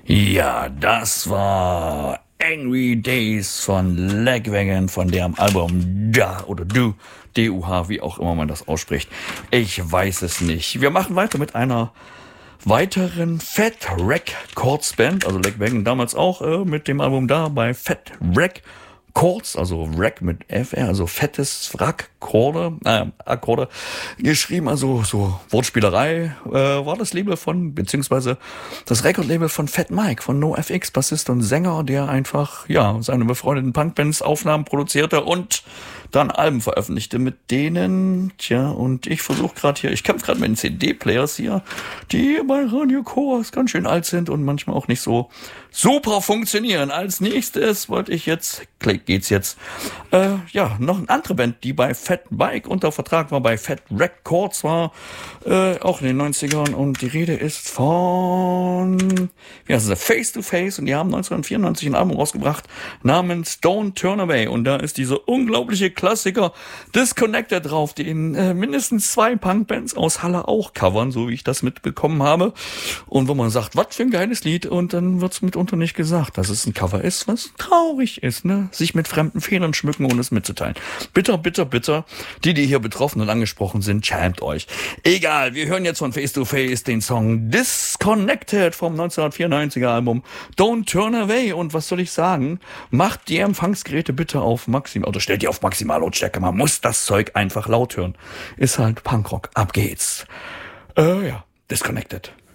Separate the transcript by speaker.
Speaker 1: Ja, das war Angry Days von Lagwagon von deren Album Da oder Du, D-U-H, wie auch immer man das ausspricht. Ich weiß es nicht. Wir machen weiter mit einer weiteren Fat Records Band, also Lagwagon damals auch mit dem Album Da bei Fat Records, also Rack mit FR, also fettes Akkorde geschrieben, also so Wortspielerei, war das Label von, beziehungsweise das Record-Label von Fat Mike, von NoFX, Bassist und Sänger, der einfach, ja, seine befreundeten Punkbands Aufnahmen produzierte und dann Alben veröffentlichte mit denen, und ich versuche gerade hier, ich kämpfe gerade mit den CD-Players hier, die bei Radio Chorus ganz schön alt sind und manchmal auch nicht so super funktionieren. Als nächstes geht's jetzt, noch eine andere Band, die bei Fat Mike unter Vertrag war, bei Fat Records war, auch in den 90ern, und die Rede ist von, Face to Face, und die haben 1994 ein Album rausgebracht namens Don't Turn Away, und da ist dieser unglaubliche Klassiker Disconnected drauf, den mindestens 2 Punkbands aus Halle auch covern, so wie ich das mitbekommen habe, und wo man sagt, was für ein geiles Lied, und dann wird's mitunter nicht gesagt, dass es ein Cover ist, was traurig ist, ne? Sich mit fremden Fehlern schmücken, ohne es mitzuteilen. Bitter, bitter, bitter. Die hier betroffen und angesprochen sind, schämt euch. Egal, wir hören jetzt von Face to Face den Song Disconnected vom 1994er Album Don't Turn Away. Und was soll ich sagen? Macht die Empfangsgeräte bitte auf maximal, oder stellt die auf Maximallautstärke. Man muss das Zeug einfach laut hören. Ist halt Punkrock. Ab geht's. Disconnected.